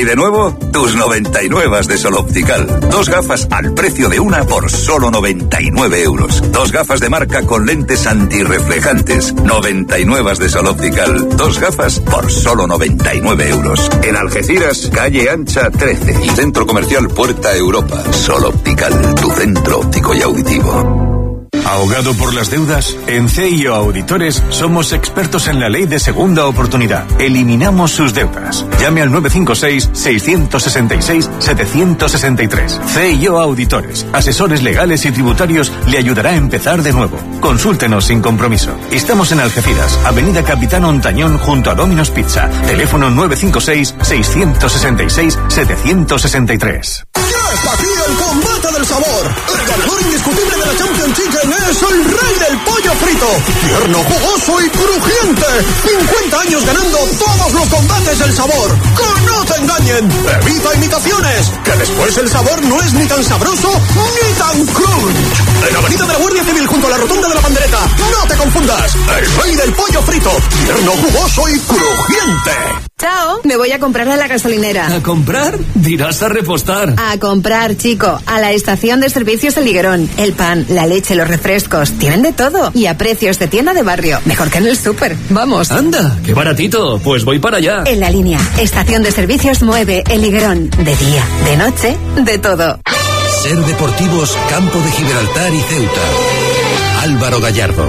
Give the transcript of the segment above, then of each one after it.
hay de nuevo? Tus 99 de Sol Optical. 2 gafas al precio de una por solo 99 euros. 2 gafas de marca con lentes antirreflejantes. 99 de Sol Optical. 2 gafas por solo 99 euros. En Algeciras, calle Ancha 13. Y Centro Comercial Puerta Europa. Sol Optical, tu centro óptico y auditivo. ¿Ahogado por las deudas? En CIO Auditores somos expertos en la ley de segunda oportunidad. Eliminamos sus deudas. Llame al 956-666-763. CIO Auditores, asesores legales y tributarios, le ayudará a empezar de nuevo. Consúltenos sin compromiso. Estamos en Algeciras, Avenida Capitán Ontañón junto a Domino's Pizza. Teléfono 956-666-763. Está aquí el combate del sabor. El ganador indiscutible de la Champions Chicken es el rey del pollo frito. Tierno, jugoso y crujiente. 50 años ganando todos los combates del sabor. ¡Que no te engañen! Evita imitaciones. Que después el sabor no es ni tan sabroso ni tan crunch. En Avenida de la Guardia Civil junto a la Rotonda de la Pandereta. No te confundas. El rey del pollo frito. Tierno, jugoso y crujiente. Chao, me voy a comprar a la gasolinera. ¿A comprar? Dirás a repostar. A comprar, chico, a la estación de servicios El Higuerón. El pan, la leche, los refrescos, tienen de todo. Y a precios de tienda de barrio. Mejor que en el súper. Vamos. Anda, qué baratito. Pues voy para allá. En La Línea, estación de servicios 9, El Higuerón. De día, de noche, de todo. Ser Deportivos, Campo de Gibraltar y Ceuta. Álvaro Gallardo.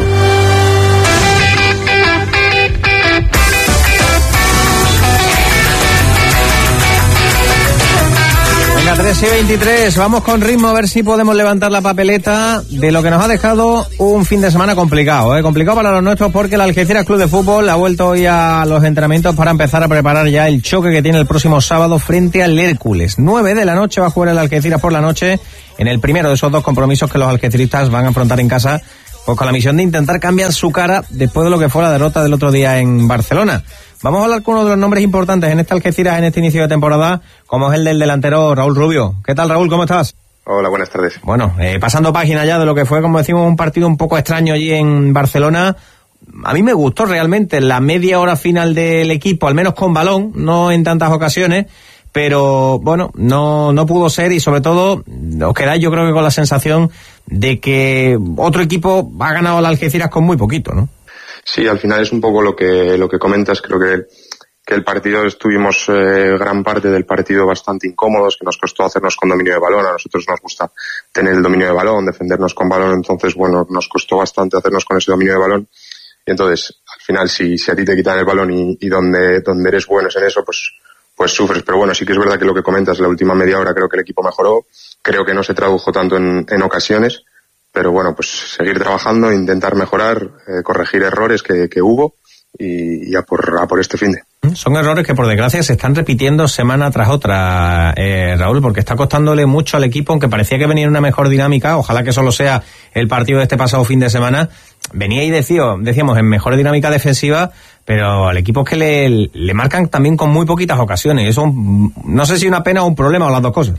Venga, 3:23, vamos con ritmo a ver si podemos levantar la papeleta de lo que nos ha dejado un fin de semana complicado, complicado para los nuestros porque el Algeciras Club de Fútbol ha vuelto hoy a los entrenamientos para empezar a preparar ya el choque que tiene el próximo sábado frente al Hércules. 9 de la noche va a jugar el Algeciras por la noche en el primero de esos 2 compromisos que los algeciristas van a afrontar en casa, pues con la misión de intentar cambiar su cara después de lo que fue la derrota del otro día en Barcelona. Vamos a hablar con uno de los nombres importantes en este Algeciras en este inicio de temporada, como es el del delantero Raúl Rubio. ¿Qué tal, Raúl? ¿Cómo estás? Hola, buenas tardes. Bueno, pasando página ya de lo que fue, como decimos, un partido un poco extraño allí en Barcelona. A mí me gustó realmente la media hora final del equipo, al menos con balón, no en tantas ocasiones, pero bueno, no pudo ser y sobre todo os quedáis yo creo que con la sensación de que otro equipo ha ganado al Algeciras con muy poquito, ¿no? Sí, al final es un poco lo que comentas. Creo que el partido estuvimos gran parte del partido bastante incómodos, que nos costó hacernos con dominio de balón. A nosotros nos gusta tener el dominio de balón, defendernos con balón, entonces bueno, nos costó bastante hacernos con ese dominio de balón. Y entonces, al final, si a ti te quitan el balón y donde eres bueno en eso, pues sufres. Pero bueno, sí que es verdad que lo que comentas, la última media hora creo que el equipo mejoró. Creo que no se tradujo tanto en ocasiones. Pero bueno, pues seguir trabajando, intentar mejorar, corregir errores que hubo y a por este finde. Son errores que por desgracia se están repitiendo semana tras otra, Raúl, porque está costándole mucho al equipo, aunque parecía que venía en una mejor dinámica. Ojalá que solo sea el partido de este pasado fin de semana. Venía y decíamos en mejor dinámica defensiva, pero al equipo es que le marcan también con muy poquitas ocasiones. Eso no sé si una pena o un problema o las dos cosas.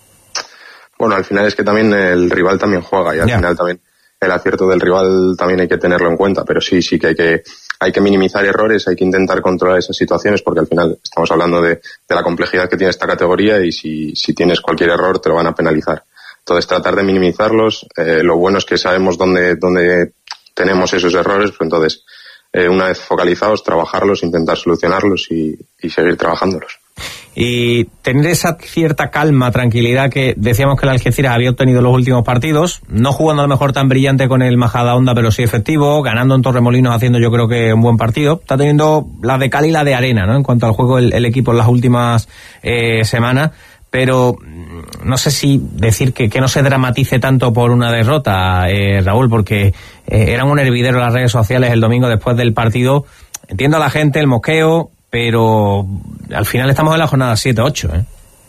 Bueno, al final es que también el rival también juega y al final también el acierto del rival también hay que tenerlo en cuenta, pero sí que hay que minimizar errores, hay que intentar controlar esas situaciones porque al final estamos hablando de la complejidad que tiene esta categoría y si tienes cualquier error te lo van a penalizar. Entonces tratar de minimizarlos, lo bueno es que sabemos dónde tenemos esos errores, pues entonces una vez focalizados, trabajarlos, intentar solucionarlos y seguir trabajándolos. Y tener esa cierta calma, tranquilidad que decíamos que el Algeciras había obtenido en los últimos partidos, no jugando a lo mejor tan brillante con el Majadahonda, pero sí efectivo, ganando en Torremolinos, haciendo yo creo que un buen partido. Está teniendo la de cal y la de arena, ¿no? En cuanto al juego el equipo en las últimas semanas, pero no sé si decir que no se dramatice tanto por una derrota, Raúl, porque eran un hervidero las redes sociales el domingo después del partido. Entiendo a la gente, el mosqueo, pero al final estamos en la jornada 7-8,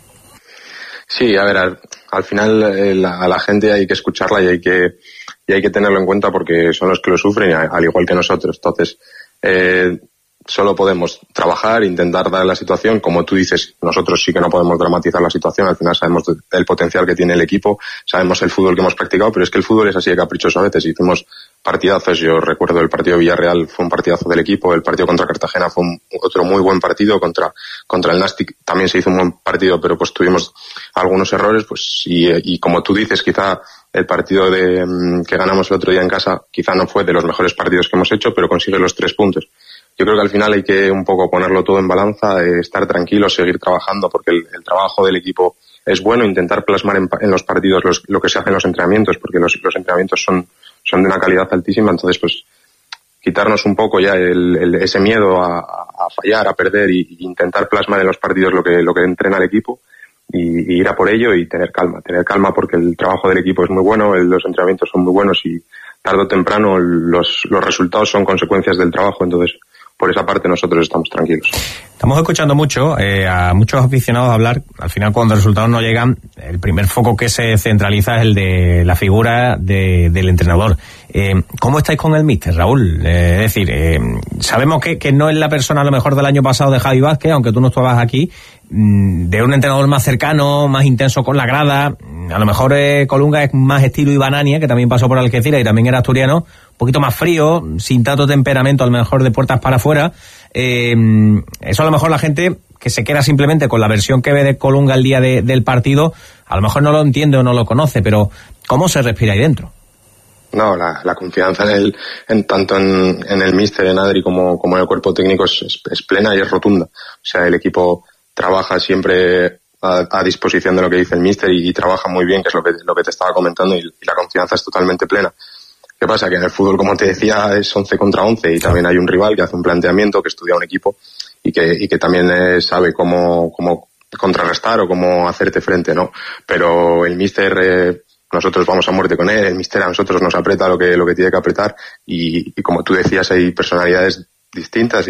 Sí, a ver, al final a la gente hay que escucharla y hay que tenerlo en cuenta porque son los que lo sufren al igual que nosotros. Entonces, solo podemos trabajar, intentar dar la situación, como tú dices, nosotros sí que no podemos dramatizar la situación, al final sabemos el potencial que tiene el equipo, sabemos el fútbol que hemos practicado, pero es que el fútbol es así de caprichoso a veces, hicimos partidazos, yo recuerdo el partido de Villarreal fue un partidazo del equipo, el partido contra Cartagena fue otro muy buen partido, contra el Nastic también se hizo un buen partido, pero pues tuvimos algunos errores, pues y como tú dices, quizá el partido que ganamos el otro día en casa quizá no fue de los mejores partidos que hemos hecho, pero consigue los 3 puntos. Yo creo que al final hay que un poco ponerlo todo en balanza, estar tranquilos, seguir trabajando, porque el trabajo del equipo es bueno, intentar plasmar en los partidos lo que se hace en los entrenamientos, porque los entrenamientos son de una calidad altísima, entonces pues quitarnos un poco ya ese miedo a fallar, a perder y intentar plasmar en los partidos lo que entrena el equipo y ir a por ello y tener calma porque el trabajo del equipo es muy bueno, los entrenamientos son muy buenos y tarde o temprano los resultados son consecuencias del trabajo, entonces por esa parte nosotros estamos tranquilos. Estamos escuchando mucho a muchos aficionados hablar, al final cuando los resultados no llegan, el primer foco que se centraliza es el de la figura del entrenador. ¿Cómo estáis con el míster, Raúl? Es decir, sabemos que no es la persona a lo mejor del año pasado de Javi Vázquez, aunque tú no estabas aquí, de un entrenador más cercano, más intenso con la grada, a lo mejor Colunga es más estilo Ibanania, que también pasó por Algeciras y también era asturiano, un poquito más frío, sin tanto temperamento, a lo mejor de puertas para afuera. Eso a lo mejor la gente que se queda simplemente con la versión que ve de Colunga el día del partido, a lo mejor no lo entiende o no lo conoce, pero ¿cómo se respira ahí dentro? No, la confianza tanto en el míster, en Adri, como en el cuerpo técnico es plena y es rotunda. O sea, el equipo trabaja siempre a disposición de lo que dice el míster y trabaja muy bien, que es lo que te estaba comentando, y la confianza es totalmente plena. ¿Qué pasa? Que en el fútbol, como te decía, es 11 contra 11 y también hay un rival que hace un planteamiento, que estudia un equipo y que también sabe cómo contrarrestar o cómo hacerte frente, ¿no? Pero el míster, nosotros vamos a muerte con él, el míster a nosotros nos aprieta lo que tiene que apretar y como tú decías, hay personalidades distintas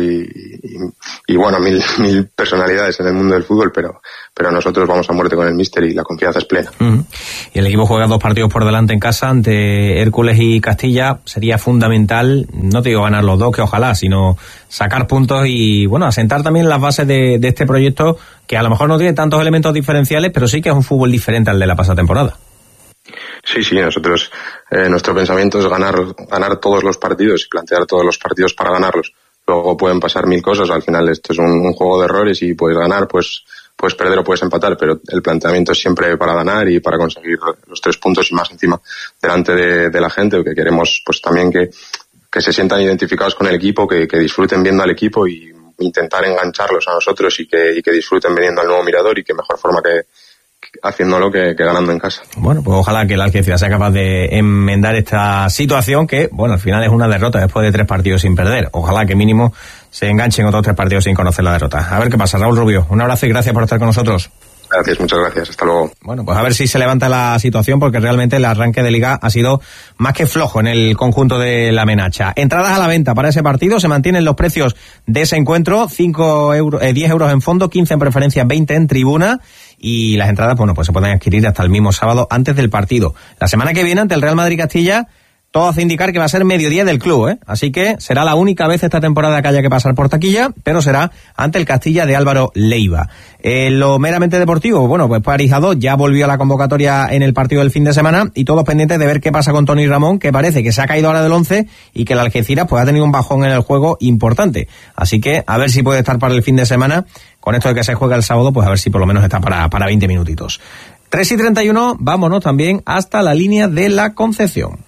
y bueno, mil personalidades en el mundo del fútbol, pero nosotros vamos a muerte con el míster y la confianza es plena. Y el equipo juega 2 partidos por delante en casa ante Hércules y Castilla. Sería fundamental, no te digo ganar los 2, que ojalá, sino sacar puntos y bueno, asentar también las bases de este proyecto, que a lo mejor no tiene tantos elementos diferenciales, pero sí que es un fútbol diferente al de la pasada temporada. Sí, nosotros nuestro pensamiento es ganar todos los partidos y plantear todos los partidos para ganarlos. Luego pueden pasar 1000 cosas, al final esto es un juego de errores y puedes ganar, puedes perder o puedes empatar, pero el planteamiento es siempre para ganar y para conseguir los 3 puntos y más encima delante de la gente, que queremos pues también que se sientan identificados con el equipo, que disfruten viendo al equipo y intentar engancharlos a nosotros y que disfruten viniendo al nuevo Mirador y que mejor forma que haciéndolo que ganando en casa. Bueno, pues ojalá que la Algeciras sea capaz de enmendar esta situación que, bueno, al final es una derrota después de 3 partidos sin perder. Ojalá que mínimo se enganchen otros 3 partidos sin conocer la derrota. A ver qué pasa, Raúl Rubio. Un abrazo y gracias por estar con nosotros. Gracias, muchas gracias. Hasta luego. Bueno, pues a ver si se levanta la situación, porque realmente el arranque de Liga ha sido más que flojo en el conjunto de la Menacha. Entradas a la venta para ese partido, se mantienen los precios de ese encuentro, 10 euros en fondo, 15 en preferencia, 20 en tribuna, y las entradas, bueno, pues se pueden adquirir hasta el mismo sábado antes del partido. La semana que viene, ante el Real Madrid-Castilla, todo hace indicar que va a ser mediodía del club, ¿eh? Así que será la única vez esta temporada que haya que pasar por taquilla, pero será ante el Castilla de Álvaro Leiva. Lo meramente deportivo, bueno, pues París Jadot ya volvió a la convocatoria en el partido del fin de semana y todos pendientes de ver qué pasa con Toni Ramón, que parece que se ha caído ahora del 11 y que el Algeciras pues ha tenido un bajón en el juego importante. Así que a ver si puede estar para el fin de semana. Con esto de que se juega el sábado, pues a ver si por lo menos está para 20 minutitos. 3:31, vámonos también hasta la línea de la Concepción.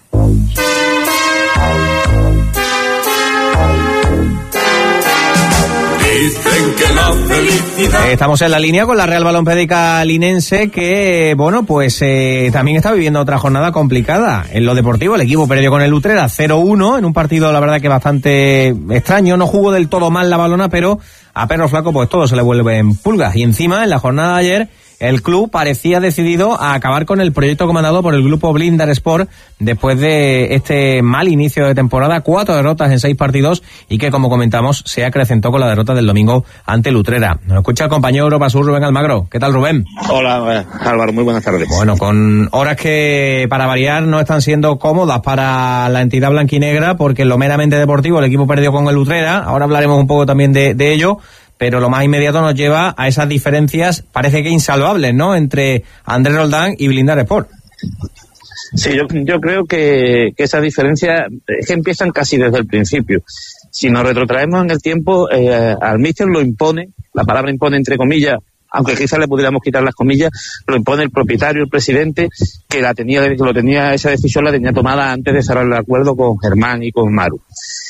Dicen que la felicidad... Estamos en la línea con la Real Balompédica linense, que, bueno, pues también está viviendo otra jornada complicada. En lo deportivo, el equipo perdió con el Utrera 0-1 en un partido, la verdad, que bastante extraño. No jugó del todo mal la Balona, pero a perro flaco pues todo se le vuelve en pulgas. Y encima, en la jornada de ayer, el club parecía decidido a acabar con el proyecto comandado por el grupo Blindar Sport después de este mal inicio de temporada, 4 derrotas en 6 partidos y que, como comentamos, se acrecentó con la derrota del domingo ante el Utrera. Nos escucha el compañero Europa Sur, Rubén Almagro. ¿Qué tal, Rubén? Hola, Álvaro, muy buenas tardes. Bueno, con horas que, para variar, no están siendo cómodas para la entidad blanquinegra, porque en lo meramente deportivo el equipo perdió con el Utrera. Ahora hablaremos un poco también de ello, pero lo más inmediato nos lleva a esas diferencias, parece que insalvables, ¿no?, entre Andrés Roldán y Blindar Sport. Sí, yo creo que esas diferencias es que empiezan casi desde el principio. Si nos retrotraemos en el tiempo, al míster lo impone, la palabra impone entre comillas, aunque quizás le pudiéramos quitar las comillas, lo impone el propietario, el presidente, que esa decisión la tenía tomada antes de cerrar el acuerdo con Germán y con Maru.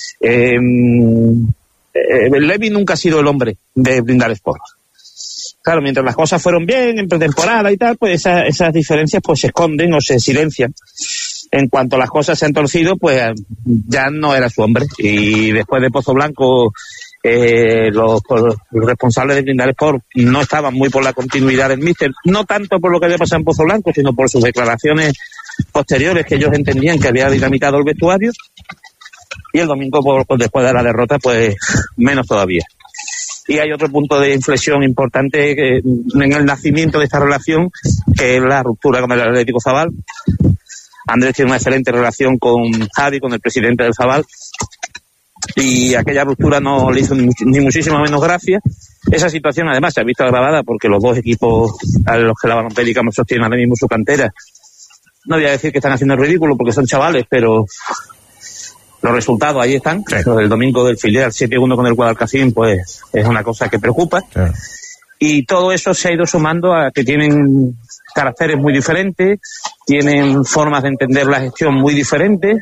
Levi nunca ha sido el hombre de Blindar Sport. Claro, mientras las cosas fueron bien en pretemporada y tal, pues esas diferencias pues se esconden o se silencian. En cuanto las cosas se han torcido, pues ya no era su hombre. Y después de Pozo Blanco, los responsables de Blindar Sport no estaban muy por la continuidad del míster, no tanto por lo que había pasado en Pozo Blanco, sino por sus declaraciones posteriores, que ellos entendían que había dinamitado el vestuario. Y el domingo, después de la derrota, pues menos todavía. Y hay otro punto de inflexión importante en el nacimiento de esta relación, que es la ruptura con el Atlético Zabal. Andrés tiene una excelente relación con Javi, con el presidente del Zabal, y aquella ruptura no le hizo ni muchísimo menos gracia. Esa situación además se ha visto agravada porque los dos equipos a los que la Balompédica sostiene ahora mismo su cantera, no voy a decir que están haciendo el ridículo porque son chavales, pero los resultados ahí están. Sí. El domingo del filial 7-1 con el Guadalcacín, pues es una cosa que preocupa. Sí. Y todo eso se ha ido sumando a que tienen caracteres muy diferentes, tienen formas de entender la gestión muy diferentes.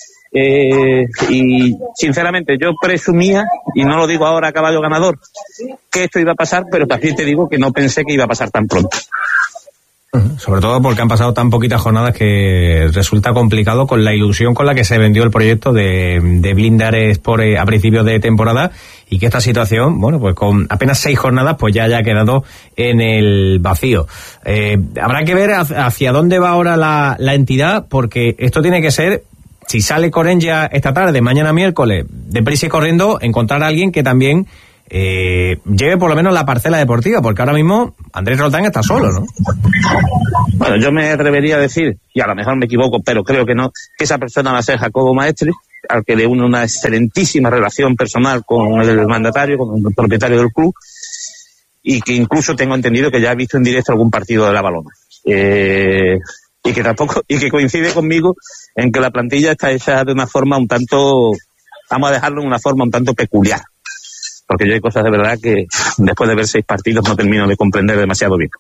Y sinceramente yo presumía, y no lo digo ahora a caballo ganador, que esto iba a pasar, pero también te digo que no pensé que iba a pasar tan pronto. Sobre todo porque han pasado tan poquitas jornadas que resulta complicado con la ilusión con la que se vendió el proyecto de Blindar Sport a principios de temporada, y que esta situación, bueno, pues con apenas 6 jornadas pues ya haya quedado en el vacío. Habrá que ver hacia dónde va ahora la entidad, porque esto tiene que ser, si sale Corenya esta tarde, mañana miércoles, deprisa y corriendo, encontrar a alguien que también lleve por lo menos la parcela deportiva, porque ahora mismo Andrés Roldán está solo, ¿no? Bueno, yo me atrevería a decir, y a lo mejor me equivoco, pero creo que no, que esa persona va a ser Jacobo Maestri, al que le une una excelentísima relación personal con el mandatario, con el propietario del club, y que incluso tengo entendido que ya ha visto en directo algún partido de la Balona. Y que coincide conmigo en que la plantilla está hecha de una forma un tanto, vamos a dejarlo en una forma un tanto peculiar. Porque yo hay cosas de verdad que después de ver 6 partidos no termino de comprender demasiado bien.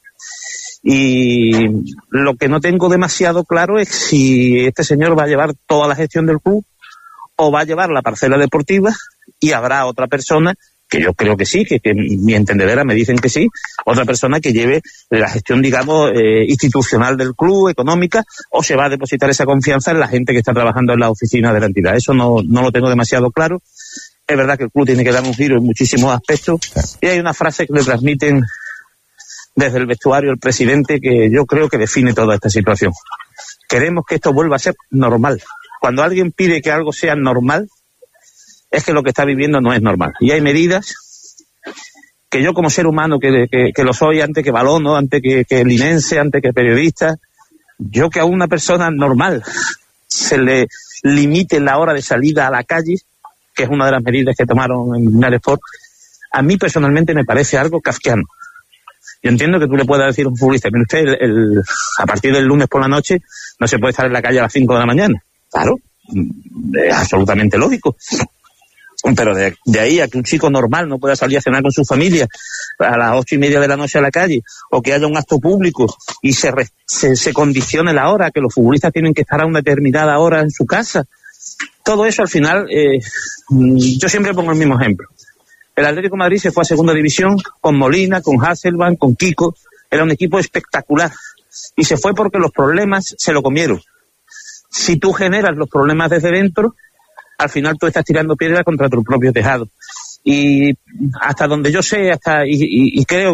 Y lo que no tengo demasiado claro es si este señor va a llevar toda la gestión del club o va a llevar la parcela deportiva, y habrá otra persona, que yo creo que sí, que mi entendedera me dicen que sí, otra persona que lleve la gestión, digamos, institucional del club, económica, o se va a depositar esa confianza en la gente que está trabajando en la oficina de la entidad. Eso no lo tengo demasiado claro. Es verdad que el club tiene que dar un giro en muchísimos aspectos, y hay una frase que le transmiten desde el vestuario el presidente que yo creo que define toda esta situación. Queremos que esto vuelva a ser normal. Cuando alguien pide que algo sea normal, es que lo que está viviendo no es normal. Y hay medidas que yo, como ser humano que lo soy, antes que balono, antes que linense, antes que periodista, yo, que a una persona normal se le limite la hora de salida a la calle, que es una de las medidas que tomaron en Blindar Sport, a mí personalmente me parece algo kafkiano. Yo entiendo que tú le puedas decir a un futbolista, mire usted, a partir del lunes por la noche no se puede estar en la calle a las 5 de la mañana. Claro, es absolutamente lógico. Pero de ahí a que un chico normal no pueda salir a cenar con su familia a las 8:30 de la noche a la calle, o que haya un acto público y se condicione la hora, que los futbolistas tienen que estar a una determinada hora en su casa. Todo eso al final, yo siempre pongo el mismo ejemplo. El Atlético de Madrid se fue a segunda división con Molina, con Hasselbank, con Kiko. Era un equipo espectacular. Y se fue porque los problemas se lo comieron. Si tú generas los problemas desde dentro, al final tú estás tirando piedra contra tu propio tejado. Y hasta donde yo sé, y creo,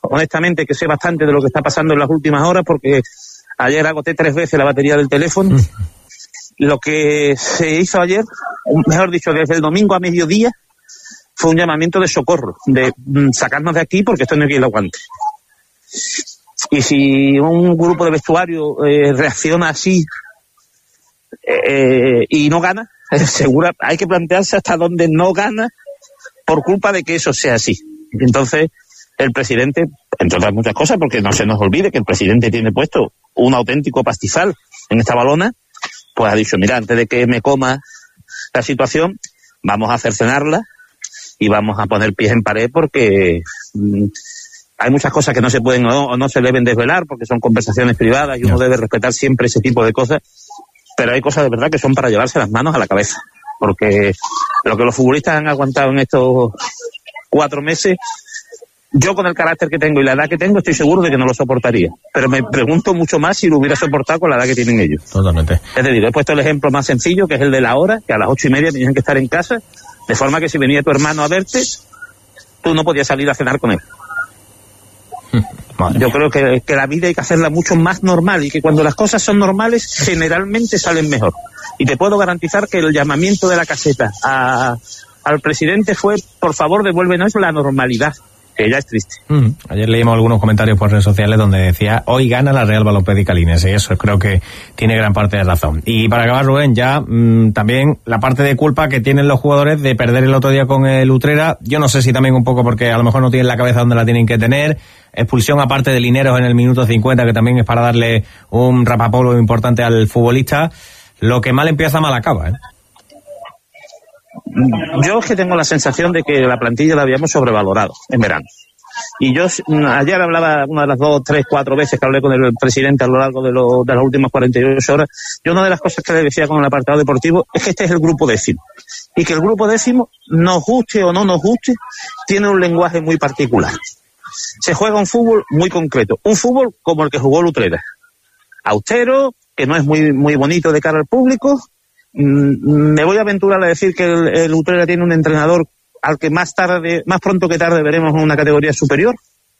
honestamente, que sé bastante de lo que está pasando en las últimas horas, porque ayer agoté 3 veces la batería del teléfono. Lo que se hizo ayer, mejor dicho, desde el domingo a mediodía, fue un llamamiento de socorro, de sacarnos de aquí porque esto no hay quien lo aguante. Y si un grupo de vestuario reacciona así y no gana, seguro hay que plantearse hasta dónde no gana por culpa de que eso sea así. Entonces, el presidente, entre otras muchas cosas, porque no se nos olvide que el presidente tiene puesto un auténtico pastizal en esta balona, pues ha dicho, mira, antes de que me coma la situación, vamos a cercenarla y vamos a poner pies en pared porque hay muchas cosas que no se pueden o no se deben desvelar porque son conversaciones privadas y uno debe respetar siempre ese tipo de cosas, pero hay cosas de verdad que son para llevarse las manos a la cabeza, porque lo que los futbolistas han aguantado en estos 4 meses, yo con el carácter que tengo y la edad que tengo estoy seguro de que no lo soportaría, pero me pregunto mucho más si lo hubiera soportado con la edad que tienen ellos. Totalmente. Es decir, he puesto el ejemplo más sencillo, que es el de la hora, que a las 8:30 tenían que estar en casa, de forma que si venía tu hermano a verte, tú no podías salir a cenar con él. Yo creo que la vida hay que hacerla mucho más normal y que cuando las cosas son normales generalmente salen mejor. Y te puedo garantizar que el llamamiento de la caseta al presidente fue, por favor, devuélvenos la normalidad, que ya es triste. Ayer leímos algunos comentarios por redes sociales donde decía, hoy gana la Real Balompédica Linense, y eso creo que tiene gran parte de razón. Y para acabar, Rubén, ya también la parte de culpa que tienen los jugadores de perder el otro día con el Utrera, yo no sé si también un poco porque a lo mejor no tienen la cabeza donde la tienen que tener, expulsión aparte de Lineros en el minuto 50, que también es para darle un rapapolvo importante al futbolista. Lo que mal empieza, mal acaba, ¿eh? Yo es que tengo la sensación de que la plantilla la habíamos sobrevalorado en verano. Y yo ayer hablaba, una de las 2, 3, 4 veces que hablé con el presidente a lo largo de las últimas 48 horas, yo una de las cosas que le decía con el apartado deportivo es que este es el grupo 10. Y que el grupo 10, nos guste o no nos guste, tiene un lenguaje muy particular. Se juega un fútbol muy concreto, un fútbol como el que jugó el Utrera. Austero, que no es muy bonito de cara al público. Me voy a aventurar a decir que el Utrera tiene un entrenador al que más pronto que tarde veremos en una categoría superior.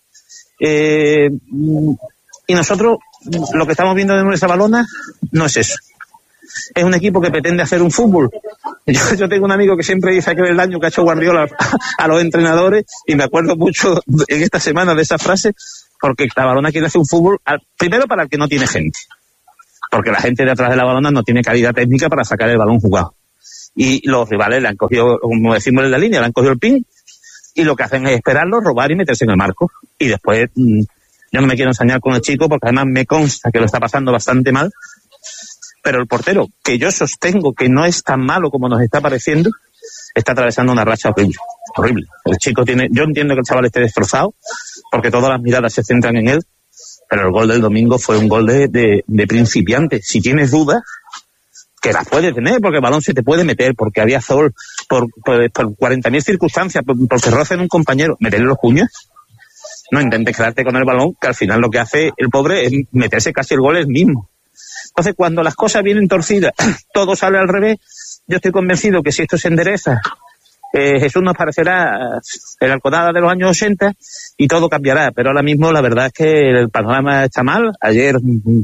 Y nosotros lo que estamos viendo de nuestra balona no es eso. Es un equipo que pretende hacer un fútbol. Yo tengo un amigo que siempre dice que es el daño que ha hecho Guardiola a los entrenadores, y me acuerdo mucho en esta semana de esa frase, porque la balona quiere hacer un fútbol primero para el que no tiene gente, porque la gente de atrás de la balona no tiene calidad técnica para sacar el balón jugado. Y los rivales le han cogido, como decimos en la línea, le han cogido el pin, y lo que hacen es esperarlo, robar y meterse en el marco. Y después, yo no me quiero ensañar con el chico, porque además me consta que lo está pasando bastante mal, pero el portero, que yo sostengo que no es tan malo como nos está pareciendo, está atravesando una racha horrible. El chico yo entiendo que el chaval esté destrozado, porque todas las miradas se centran en él, pero el gol del domingo fue un gol de principiante. Si tienes dudas, que las puedes tener, porque el balón se te puede meter, porque había sol, por 40.000 circunstancias, porque rocen un compañero, meterle los puños. No intentes quedarte con el balón, que al final lo que hace el pobre es meterse casi el gol él mismo. Entonces, cuando las cosas vienen torcidas, todo sale al revés. Yo estoy convencido que si esto se endereza, Jesús nos parecerá el Alconada de los años 80 y todo cambiará. Pero ahora mismo la verdad es que el panorama está mal. Ayer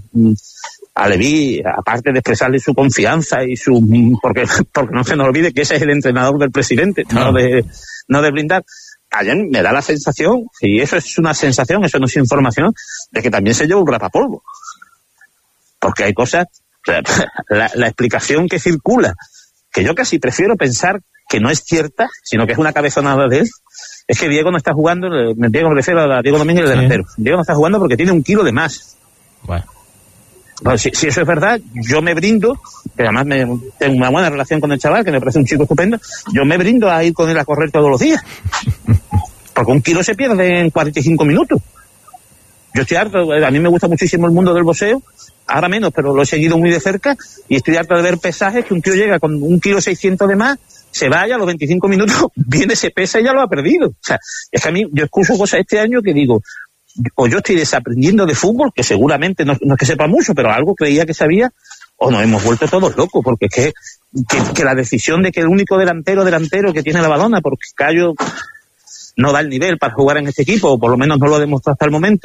a Leví, aparte de expresarle su confianza y porque no se nos olvide que ese es el entrenador del presidente, no de blindar. Ayer me da la sensación, y eso es una sensación, eso no es información, de que también se lleva un rapapolvo. Porque hay cosas, la explicación que circula, que yo casi prefiero pensar que no es cierta, sino que es una cabezonada de él, es que Diego no está jugando, Diego me refiero a Diego Domínguez, el delantero. Diego no está jugando porque tiene 1 kilo de más. Bueno, si eso es verdad, yo me brindo, que además tengo una buena relación con el chaval, que me parece un chico estupendo, yo me brindo a ir con él a correr todos los días. Porque 1 kilo se pierde en 45 minutos. Yo estoy harto, a mí me gusta muchísimo el mundo del boxeo, ahora menos, pero lo he seguido muy de cerca, y estoy harto de ver pesajes que un tío llega con 1,6 kg de más, se vaya a los 25 minutos, viene, se pesa y ya lo ha perdido. O sea, es que a mí, yo escucho cosas este año que digo, o yo estoy desaprendiendo de fútbol, que seguramente no es que sepa mucho, pero algo creía que sabía, o nos hemos vuelto todos locos, porque es que la decisión de que el único delantero que tiene la balona, porque Cayo no da el nivel para jugar en este equipo, o por lo menos no lo ha demostrado hasta el momento,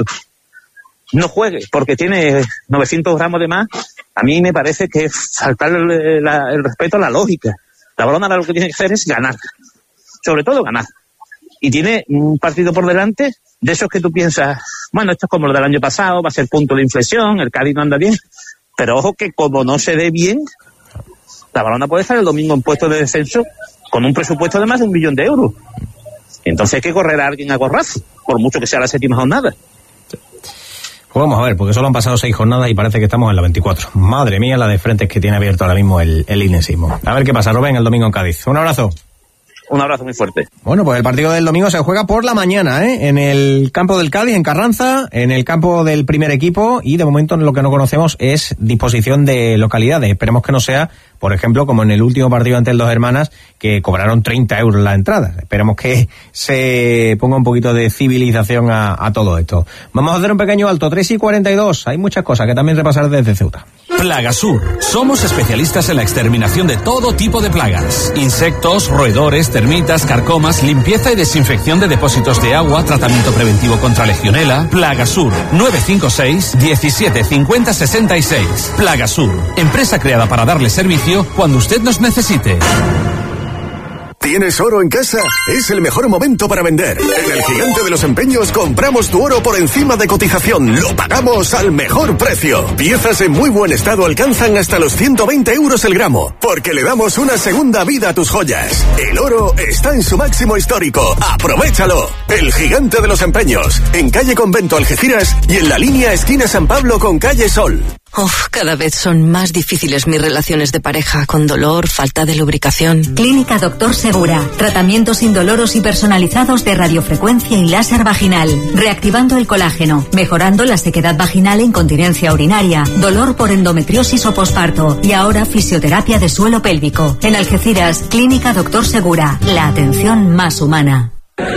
no juegue porque tiene 900 gramos de más, a mí me parece que es faltar el respeto a la lógica. La Balona lo que tiene que hacer es ganar, sobre todo ganar. Y tiene un partido por delante de esos que tú piensas, bueno, esto es como lo del año pasado, va a ser punto de inflexión, el Cádiz no anda bien, pero ojo que como no se dé bien, la Balona puede estar el domingo en puesto de descenso con un presupuesto de más de 1 millón de euros. Entonces hay que correr a alguien a gorrazo, por mucho que sea la 7ª jornada. Pues vamos a ver, porque solo han pasado 6 jornadas y parece que estamos en la 24. Madre mía, la de frentes que tiene abierto ahora mismo el Inesismo. A ver qué pasa, Rubén, el domingo en Cádiz. Un abrazo. Un abrazo muy fuerte. Bueno, pues el partido del domingo se juega por la mañana, en el campo del Cádiz, en Carranza, en el campo del primer equipo, y de momento lo que no conocemos es disposición de localidades. Esperemos que no sea, por ejemplo, como en el último partido ante el Dos Hermanas, que cobraron 30 euros la entrada. Esperemos que se ponga un poquito de civilización a todo esto. Vamos a hacer un pequeño alto, 3:42. Hay muchas cosas que también repasar desde Ceuta. Plagasur. Somos especialistas en la exterminación de todo tipo de plagas. Insectos, roedores, termitas, carcomas, limpieza y desinfección de depósitos de agua, tratamiento preventivo contra legionela. Plagasur. 956 17 50 66. Plagasur. Empresa creada para darle servicio cuando usted nos necesite. ¿Tienes oro en casa? Es el mejor momento para vender. En el Gigante de los Empeños compramos tu oro por encima de cotización. Lo pagamos al mejor precio. Piezas en muy buen estado alcanzan hasta los 120 euros el gramo, porque le damos una segunda vida a tus joyas. El oro está en su máximo histórico. ¡Aprovéchalo! El Gigante de los Empeños, en calle Convento Algeciras y en la línea esquina San Pablo con calle Sol. Cada vez son más difíciles mis relaciones de pareja, con dolor, falta de lubricación. Clínica Doctor Segura. Tratamientos indoloros y personalizados de radiofrecuencia y láser vaginal. Reactivando el colágeno, mejorando la sequedad vaginal e incontinencia urinaria, dolor por endometriosis o posparto, y ahora fisioterapia de suelo pélvico. En Algeciras, Clínica Doctor Segura. La atención más humana.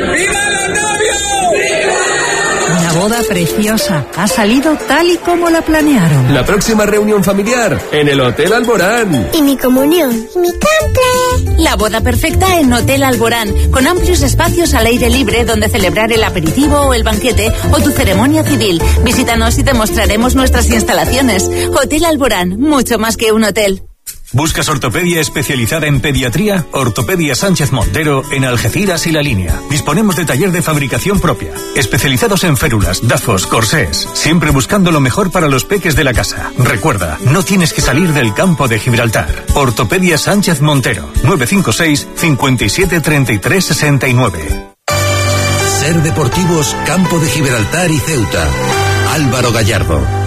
Una boda preciosa. Ha salido tal y como la planearon. La próxima reunión familiar en el Hotel Alborán. Y mi comunión. Y mi cumple. La boda perfecta en Hotel Alborán, con amplios espacios al aire libre donde celebrar el aperitivo o el banquete o tu ceremonia civil. Visítanos y te mostraremos nuestras instalaciones. Hotel Alborán, mucho más que un hotel. ¿Buscas ortopedia especializada en pediatría? Ortopedia Sánchez Montero en Algeciras y La Línea. Disponemos de taller de fabricación propia, especializados en férulas, dafos, corsés, siempre buscando lo mejor para los peques de la casa. Recuerda, no tienes que salir del campo de Gibraltar. Ortopedia Sánchez Montero, 956 57 33 69. Ser Deportivos, Campo de Gibraltar y Ceuta. Álvaro Gallardo.